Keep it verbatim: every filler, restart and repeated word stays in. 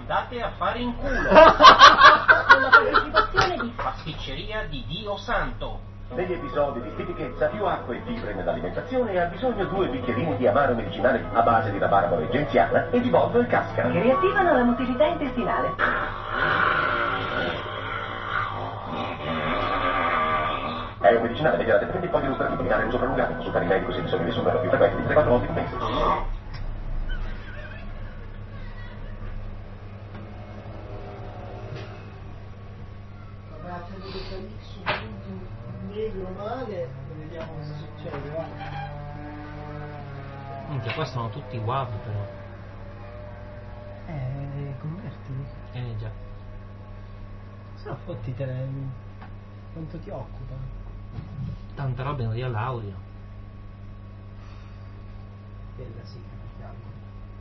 Andate a fare in culo. Con la partecipazione di Pasticceria di Dio Santo. Negli episodi di stitichezza più acqua e fibre nell'alimentazione ha bisogno due bicchierini di amaro medicinale a base di rabarbaro e genziana e di boldo e cascara che riattivano la motilità intestinale. È un medicinale immediatamente poi illustrativo di dare uso prolungato. Consultare il medico se vi sono nessun errore più frequenti di tre quattro volte per mese. Negro male e vediamo cosa succede, va. Minchia, qua sono tutti guapi però. Eh, convertili. Eh già. Se no fottitene. Quanto ti occupa? Tanta roba non io laurea. Bella sì, che fianco.